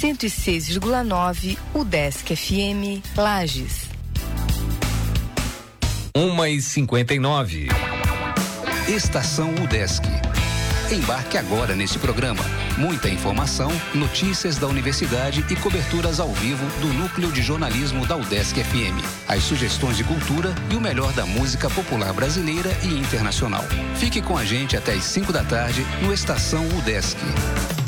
106,9 UDESC FM Lages. 1h59. Estação UDESC. Embarque agora nesse programa. Muita informação, notícias da universidade e coberturas ao vivo do Núcleo de Jornalismo da UDESC FM. As sugestões de cultura e o melhor da música popular brasileira e internacional. Fique com a gente até às 5 da tarde no Estação UDESC.